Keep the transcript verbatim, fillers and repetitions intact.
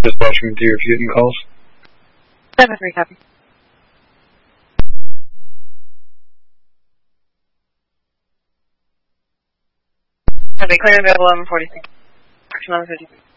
Just watching through your Putin calls. seven three, copy. Copy, clear and available eleven forty-six. Action eleven fifty-three.